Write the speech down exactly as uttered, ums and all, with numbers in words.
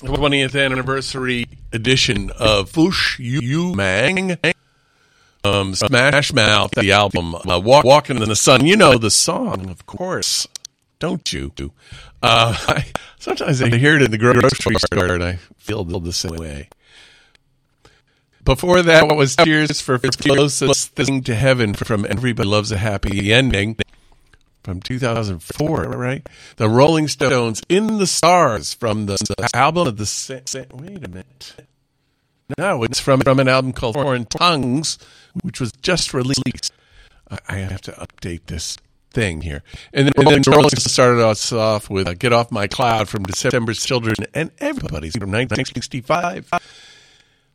twentieth anniversary edition of Fush Yu Mang. Um, Smash Mouth, the album, uh, Walk, Walking in the Sun. You know the song, of course, don't you? Uh, I, sometimes I hear it in the grocery store and I feel the same way. Before that was Tears for Closest Thing to Heaven from Everybody Loves a Happy Ending from two thousand four, right? The Rolling Stones, In the Stars from the, the album of the... Sa- sa- wait a minute. No, it's from, from an album called Foreign Tongues, which was just released. I, I have to update this thing here. And then, and then Rolling Stones started us off with uh, Get Off My Cloud from December's Children and Everybody's from nineteen sixty-five.